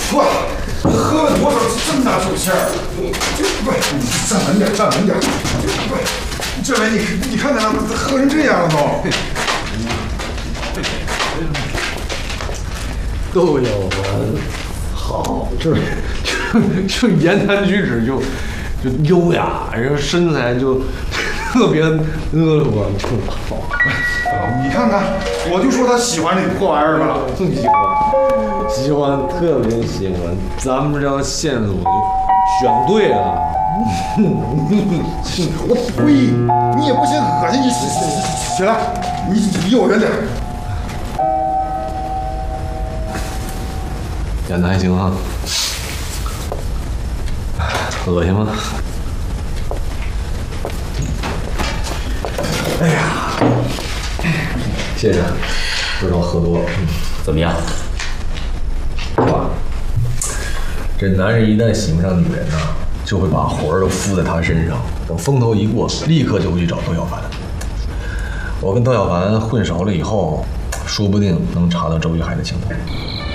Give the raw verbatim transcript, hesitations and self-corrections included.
哇，喝了多少这么大口气儿？不是，你站稳点，站稳点。不是，这位你你看看他喝成这样了都。窦小凡，好，这这这言谈举止就就优雅，然后身材就特别婀娜，就好。 你看看，我就说他喜欢这破玩意儿吧。 喜欢，喜欢，特别喜欢。咱们这条线索就选对了。 我呸！你也不嫌恶心，你起起来，你离我远点。 演的还行啊。恶心吗？哎呀，谢谢，知道喝多了， 怎么样？ 哇，这男人一旦喜欢上女人呢，就会把魂儿都附在她身上，等风头一过，立刻就会去找窦小凡。我跟窦小凡混熟了以后，说不定能查到周玉海的情况。